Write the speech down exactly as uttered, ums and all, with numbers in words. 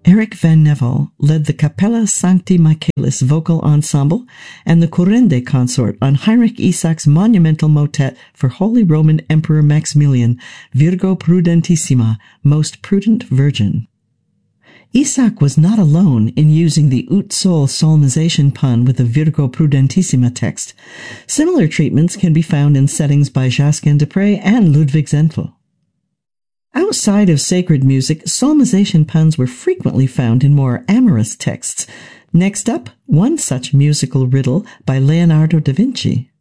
Eric Van Neville led the Capella Sancti Michaelis vocal ensemble and the Currende consort on Heinrich Isaac's monumental motet for Holy Roman Emperor Maximilian, Virgo Prudentissima, Most Prudent Virgin. Isaac was not alone in using the Ut Sol psalmization pun with the Virgo Prudentissima text. Similar treatments can be found in settings by Jacques Dupre and Ludwig Zenfel. Outside of sacred music, psalmization puns were frequently found in more amorous texts. Next up, one such musical riddle by Leonardo da Vinci.